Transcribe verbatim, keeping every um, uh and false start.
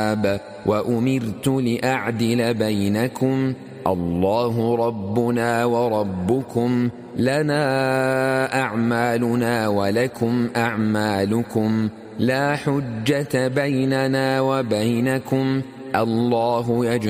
الكتاب وأمرت لأعدل بينكم الله ربنا وربكم لنا أعمالنا ولكم أعمالكم لا حجة بيننا وبينكم الله يجمع